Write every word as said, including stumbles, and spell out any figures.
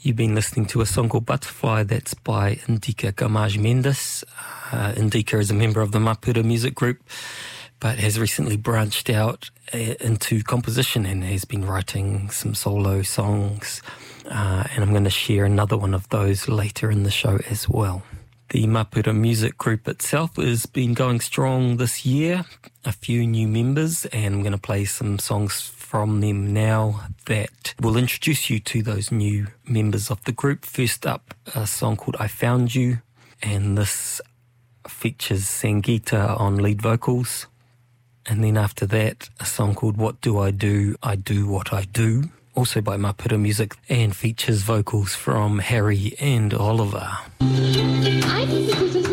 You've been listening to a song called Butterfly that's by Indika Gamaj Mendes. Uh, Indika is a member of the Mapura Music Group, but has recently branched out uh, into composition and has been writing some solo songs. Uh, and I'm going to share another one of those later in the show as well. The Mapura Music Group itself has been going strong this year. A few new members, and I'm going to play some songs from them now that will introduce you to those new members of the group. First up, a song called I Found You, and this features Sangeeta on lead vocals. And then after that, a song called What Do I Do? I Do What I Do, also by Mapura Music, and features vocals from Harry and Oliver. I think this is